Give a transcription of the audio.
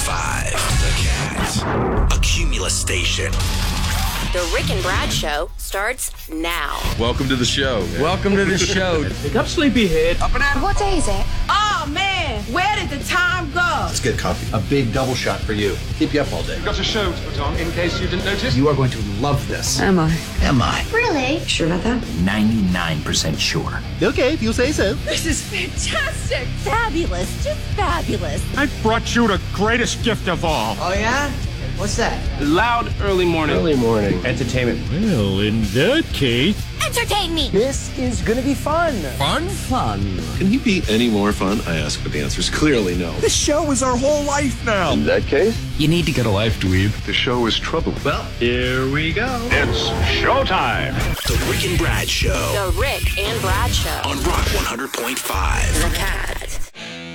100.5. The Cat. A Cumulus station. The Rick and Brad Show starts now. Welcome to the show. Welcome to the show. Wake up, sleepyhead. Up and at 'em. What day is it? Oh, man. Where did the time go? Let's get coffee. A big double shot for you. Keep you up all day. Got a show to put on, in case you didn't notice. You are going to love this. Am I? Am I? Really? Sure about that? 99% sure. Okay, if you say so. This is fantastic. Fabulous, just fabulous. I brought you the greatest gift of all. Oh, yeah? What's that? Loud early morning entertainment. Well, in that case... Entertain me. This is gonna be fun. Fun? Can he be any more fun? I ask, but the answer is clearly no. This show is our whole life now. In that case, You need to get a life, dweeb. the show is trouble. Well, here we go. It's showtime. The Rick and Brad Show. The Rick and Brad Show. On Rock 100.5. The Cat.